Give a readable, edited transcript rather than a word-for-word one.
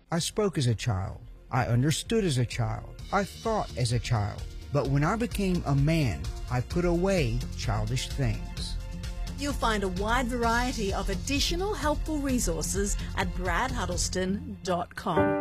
I spoke as a child. I understood as a child. I thought as a child. But when I became a man, I put away childish things. You'll find a wide variety of additional helpful resources at bradhuddleston.com.